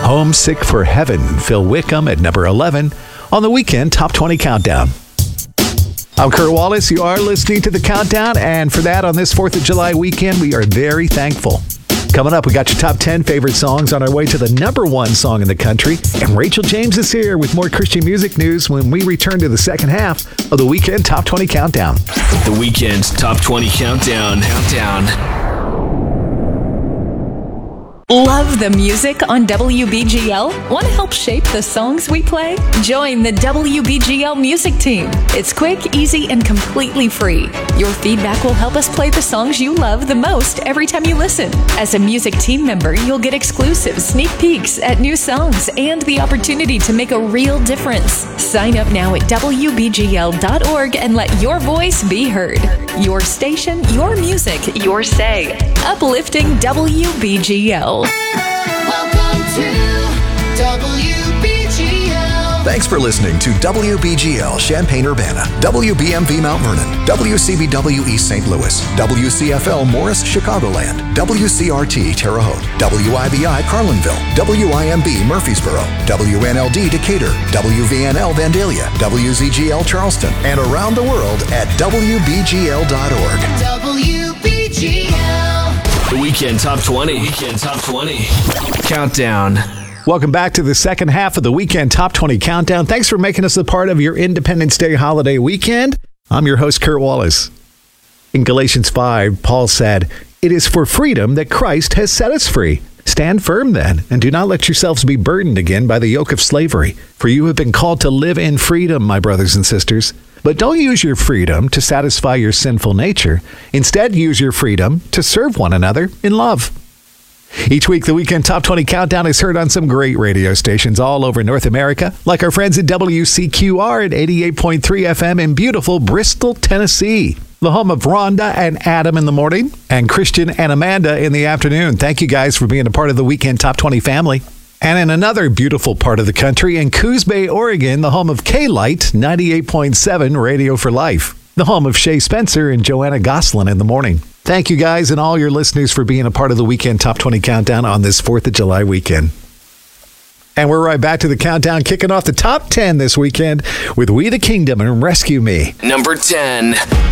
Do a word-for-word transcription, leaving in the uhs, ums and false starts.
Homesick for Heaven, Phil Wickham at number eleven on the Weekend Top twenty Countdown. I'm Kurt Wallace. You are listening to the Countdown, and for that, on this fourth of July weekend, we are very thankful. Coming up, we got your top ten favorite songs on our way to the number one song in the country, and Rachel James is here with more Christian music news when we return to the second half of the Weekend Top twenty Countdown. The Weekend Top twenty Countdown. Countdown. Love the music on W B G L? Want to help shape the songs we play? Join the W B G L music team. It's quick, easy, and completely free. Your feedback will help us play the songs you love the most every time you listen. As a music team member, you'll get exclusive sneak peeks at new songs and the opportunity to make a real difference. Sign up now at W B G L dot org and let your voice be heard. Your station, your music, your say. Uplifting W B G L. Welcome to W B G L. Thanks for listening to W B G L Champaign-Urbana, W B M V Mount Vernon, W C B W East Saint Louis, W C F L Morris Chicagoland, W C R T Terre Haute, W I B I Carlinville, W I M B Murfreesboro, W N L D Decatur, W V N L Vandalia, W Z G L Charleston, and around the world at W B G L dot org. W B G L. The Weekend Top twenty. Weekend Top twenty. Countdown. Welcome back to the second half of the Weekend Top twenty Countdown. Thanks for making us a part of your Independence Day holiday weekend. I'm your host, Kurt Wallace. In Galatians five, Paul said, "It is for freedom that Christ has set us free. Stand firm then, and do not let yourselves be burdened again by the yoke of slavery. For you have been called to live in freedom, my brothers and sisters. But don't use your freedom to satisfy your sinful nature. Instead, use your freedom to serve one another in love." Each week, the Weekend Top twenty Countdown is heard on some great radio stations all over North America, like our friends at W C Q R at eighty-eight point three F M in beautiful Bristol, Tennessee, the home of Rhonda and Adam in the morning, and Christian and Amanda in the afternoon. Thank you guys for being a part of the Weekend Top twenty family. And in another beautiful part of the country, in Coos Bay, Oregon, the home of K-Light ninety-eight point seven Radio for Life, the home of Shay Spencer and Joanna Goslin in the morning. Thank you guys and all your listeners for being a part of the Weekend Top twenty Countdown on this fourth of July weekend. And we're right back to the countdown, kicking off the top ten this weekend with We the Kingdom and Rescue Me. Number ten.